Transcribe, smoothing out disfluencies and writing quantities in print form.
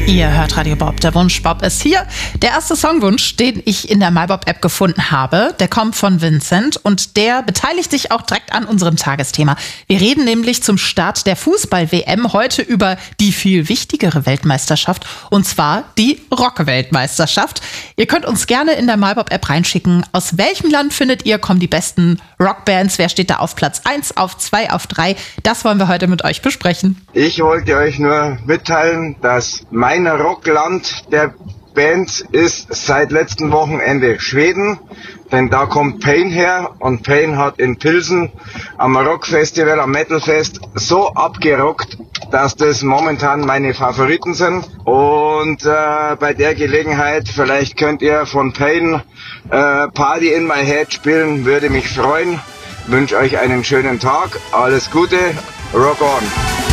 Ihr hört Radio Bob, der Wunsch Bob ist hier. Der erste Songwunsch, den ich in der MyBob-App gefunden habe, der kommt von Vincent und der beteiligt sich auch direkt an unserem Tagesthema. Wir reden nämlich zum Start der Fußball-WM heute über die viel wichtigere Weltmeisterschaft und zwar die Rock-Weltmeisterschaft. Ihr könnt uns gerne in der MyBob-App reinschicken, aus welchem Land findet ihr, kommen die besten Rockbands, wer steht da auf Platz 1, auf 2, auf 3? Das wollen wir heute mit euch besprechen. Ich wollte euch nur mitteilen, dass mein Rockland der Bands ist seit letztem Wochenende Schweden, denn da kommt Pain her und Pain hat in Pilsen am Rockfestival, am Metalfest so abgerockt, dass das momentan meine Favoriten sind und bei der Gelegenheit, vielleicht könnt ihr von Pain Party in My Head spielen, würde mich freuen. Wünsche euch einen schönen Tag, alles Gute, Rock on!